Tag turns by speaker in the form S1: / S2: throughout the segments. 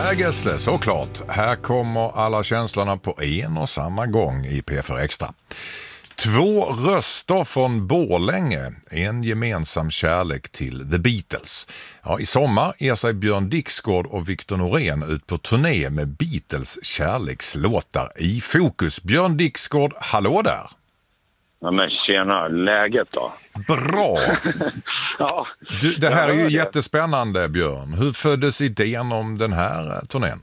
S1: Per Gessle, såklart. Här kommer alla känslorna på en och samma gång i P4 Extra. 2 röster från Borlänge, en gemensam kärlek till The Beatles. Ja, i sommar ger sig Björn Dixgård och Victor Norén ut på turné med Beatles kärlekslåtar i fokus. Björn Dixgård, hallå där!
S2: Ja, men tjena, läget då?
S1: Bra!
S2: Ja,
S1: Det här är ju jättespännande, Björn. Hur föddes idén om den här turnén?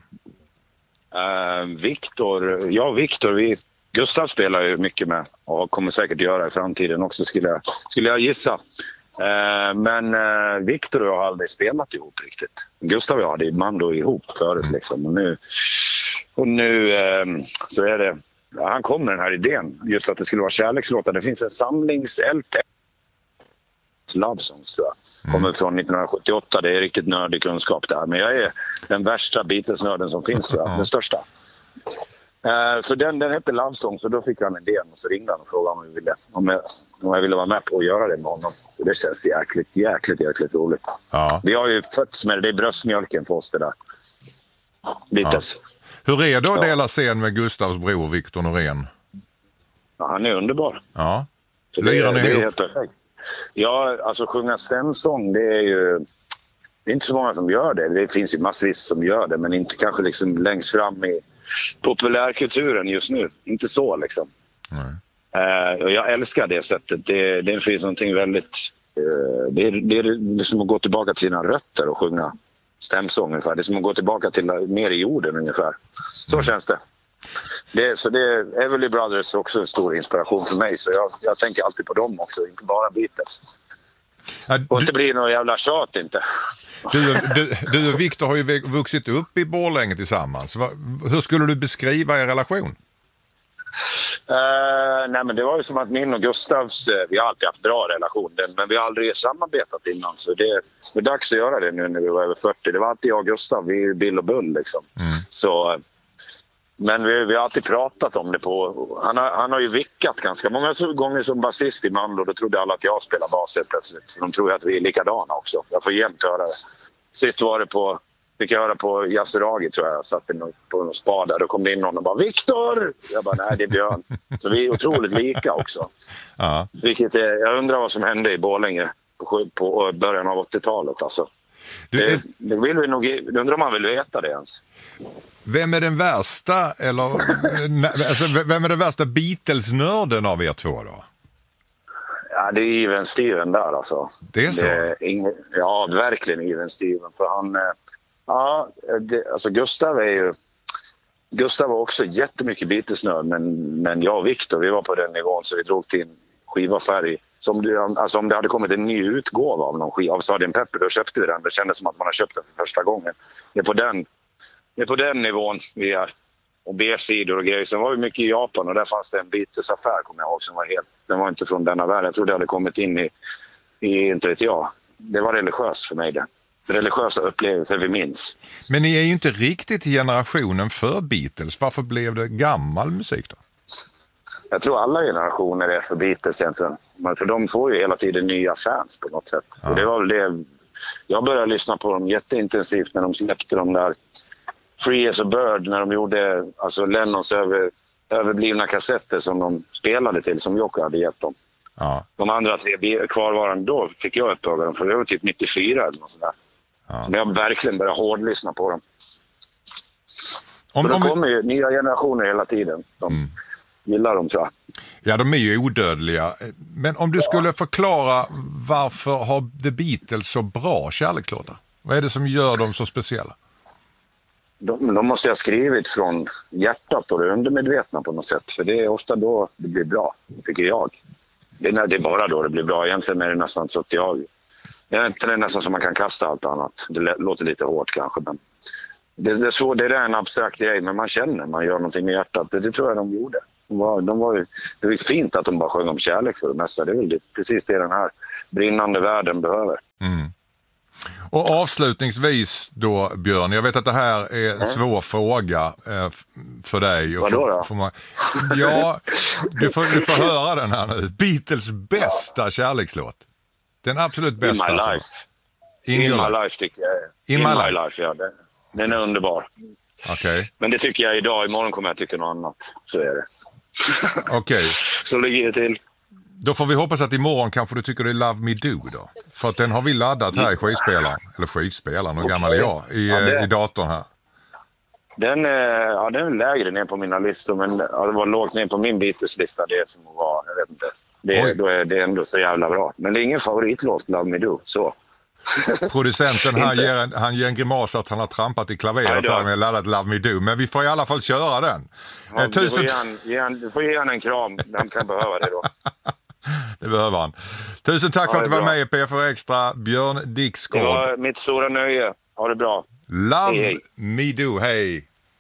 S2: Victor, Gustav spelar ju mycket med och kommer säkert göra i framtiden också, skulle jag gissa. Men Victor och jag har aldrig spelat ihop riktigt. Gustav och jag hade ju Mando ihop förut liksom. Och nu så är det... Ja, han kom med den här idén, just att det skulle vara kärlekslåtar. Det finns en samlings-LP, Love Songs tror jag. Kommer från 1978, det är riktigt nördig kunskap där. Men jag är den värsta Beatles-nörden som finns, tror jag. Den största. Så den hette Love Songs, och då fick han idén och så ringde han och frågade om jag ville vara med på att göra det med honom. Så det känns jäkligt roligt. Ja. Vi har ju fötts med det är bröstmjölken på oss det där. Beatles. Ja.
S1: Hur är det att dela scen med Gustavs bror Victor Norén?
S2: Ja, han är underbar.
S1: Ja.
S2: Det är helt perfekt. Ja, alltså sjunga stämsång, det är inte så många som gör det. Det finns ju massvis som gör det, men inte kanske liksom längst fram i populärkulturen just nu. Inte så liksom. Och jag älskar det sättet. Det finns någonting väldigt... Det är liksom att gå tillbaka till sina rötter och sjunga stämsång ungefär. Det är som att gå tillbaka till mer i jorden ungefär. Så känns det. Så det är Everly Brothers också en stor inspiration för mig. Så jag tänker alltid på dem också, inte bara Beatles. Och inte blir någon jävla tjat inte.
S1: Du och Victor har ju vuxit upp i Borlänge tillsammans. Hur skulle du beskriva er relation?
S2: Nej, men det var ju som att min och Gustavs, vi har alltid haft bra relation, men vi har aldrig samarbetat innan, så det är dags att göra det nu när vi var över 40. Det var alltid jag och Gustav, vi är Bill och Bull liksom. Så, men vi har alltid pratat om det han har ju vickat ganska många gånger som basist i Mando, då trodde alla att jag spelar bas helt plötsligt. De tror att vi är likadana också. Jag får jämt höra det. Sist var det fick jag höra på Yasuragi, tror jag satt på någon spa där. Då kom det in någon och bara Victor! Jag bara, nej det är Björn. Så vi är otroligt lika också. Ja. Jag undrar vad som hände i Borlänge på början av 80-talet alltså. Det vill vi nog, undrar om man vill veta det ens.
S1: Vem är den värsta vem är den värsta Beatles-nörden av er två då?
S2: Ja, det är Even Steven där alltså.
S1: Det är så?
S2: Ja, verkligen Even Steven. För han... alltså Gustav var också jättemycket Beatles-nörd, men jag och Victor, vi var på den nivån så vi drog till en skivaffär om det hade kommit en ny utgåva av någon skiva av Sgt. Pepper, då köpte vi den. Det kändes som att man har köpt den för första gången. Det är på den nivån vi är. Och B-sidor och grejer. Sen var vi mycket i Japan och där fanns det en Beatles-affär, kommer jag ihåg, som var den var inte från denna värld. Jag trodde det hade kommit in i inte vet jag. Det var religiöst för mig det. Religiösa upplevelser vi minns.
S1: Men ni är ju inte riktigt i generationen för Beatles. Varför blev det gammal musik då?
S2: Jag tror alla generationer är för Beatles egentligen. För de får ju hela tiden nya fans på något sätt. Ja. Och det var väl det. Jag började lyssna på dem jätteintensivt när de släppte de där Free as a Bird, när de gjorde alltså Lennons överblivna kassetter som de spelade till, som Jocke hade gett dem. Ja. De andra 3 kvarvarande då fick jag uppdaga dem, för det var typ 94 eller något sådär. Ja. Så jag verkligen började hårdlyssna på dem. Då kommer ju nya generationer hela tiden. De gillar dem, tror jag.
S1: Ja, de är ju odödliga. Men om du skulle förklara varför har The Beatles så bra kärlekslåtar? Vad är det som gör dem så speciella?
S2: De måste ha skrivit från hjärtat och det undermedvetna på något sätt. För det är ofta då det blir bra, tycker jag. Det är bara då det blir bra. Egentligen är det nästan så att det är nästan som man kan kasta allt annat. Det låter lite hårt kanske, men det är en abstrakt grej, men man känner man gör någonting med hjärtat. Det tror jag de gjorde. Det var fint att de bara sjöng om kärlek för det mesta. Det är väl precis det den här brinnande världen behöver. Mm.
S1: Och avslutningsvis då, Björn, jag vet att det här är en svår fråga för dig.
S2: Vadå då?
S1: Ja, du får höra den här nu. Beatles bästa kärlekslåt. Den absolut bästa.
S2: In my life. In my life tycker jag. In my life, ja. Den är underbar.
S1: Okej.
S2: Men det tycker jag idag. Imorgon kommer jag tycka något annat. Så är det.
S1: Okej.
S2: Så ligger det till.
S1: Då får vi hoppas att imorgon kanske du tycker det är Love Me Do då. För att den har vi laddat här i skivspelaren. Eller skivspelaren, hur gammal är jag? I datorn här.
S2: Den är lägre ner på mina listor. Men det var lågt ner på min Beatles-lista. Det som var, jag vet inte. Då är det ändå så jävla bra. Men det är ingen favoritlåt, Love Me Do. Så.
S1: Producenten här han ger en grimas att han har trampat i klaveret här med laddat Love Me Do. Men vi får i alla fall köra den.
S2: Ja, du får ge han en kram. Han kan behöva det då.
S1: Det behöver han. Tusen tack för att du var med i PFR Extra, Björn Dixgård.
S2: Det var mitt stora nöje. Ha det bra.
S1: Love
S2: hej.
S1: Me Do, hej.